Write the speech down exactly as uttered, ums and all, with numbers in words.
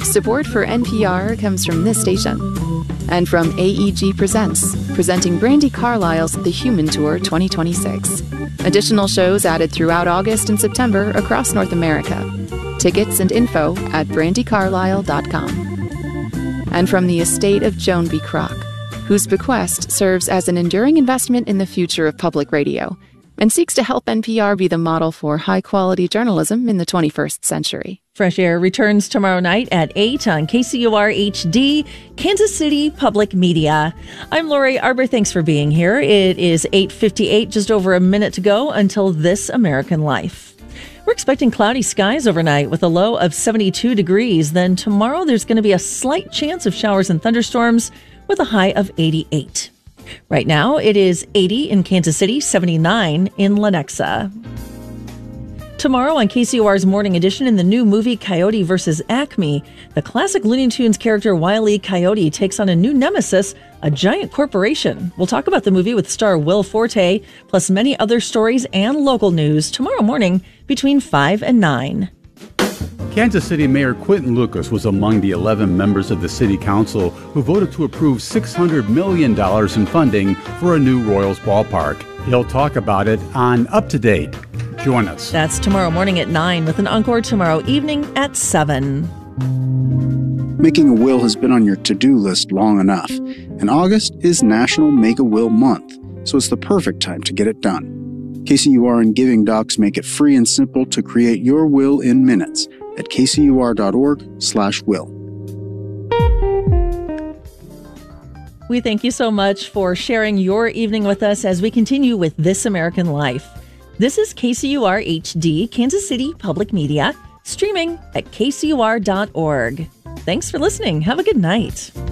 Support for N P R comes from this station and from A E G Presents, presenting Brandi Carlile's The Human Tour twenty twenty-six. Additional shows added throughout August and September across North America. Tickets and info at brandi carlile dot com. And from the estate of Joan B. Kroc, whose bequest serves as an enduring investment in the future of public radio and seeks to help N P R be the model for high-quality journalism in the twenty-first century. Fresh Air returns tomorrow night at eight on K C U R H D, Kansas City Public Media. I'm Lori Arbor. Thanks for being here. It is eight fifty-eight, just over a minute to go until This American Life. We're expecting cloudy skies overnight with a low of seventy-two degrees. Then tomorrow there's going to be a slight chance of showers and thunderstorms with a high of eighty-eight. Right now it is eighty in Kansas City, seventy-nine in Lenexa. Tomorrow on K C U R's Morning Edition, in the new movie Coyote versus Acme, the classic Looney Tunes character Wile E. Coyote takes on a new nemesis, a giant corporation. We'll talk about the movie with star Will Forte, plus many other stories and local news tomorrow morning between five and nine. Kansas City Mayor Quinton Lucas was among the eleven members of the City Council who voted to approve six hundred million dollars in funding for a new Royals ballpark. He'll talk about it on Up to Date. Join us. That's tomorrow morning at nine with an encore tomorrow evening at seven. Making a will has been on your to-do list long enough, and August is National Make a Will Month, so it's the perfect time to get it done. K C U R and Giving Docs make it free and simple to create your will in minutes at k c u r dot org slash will. We thank you so much for sharing your evening with us as we continue with This American Life. This is K C U R H D, Kansas City Public Media, streaming at k c u r dot org. Thanks for listening. Have a good night.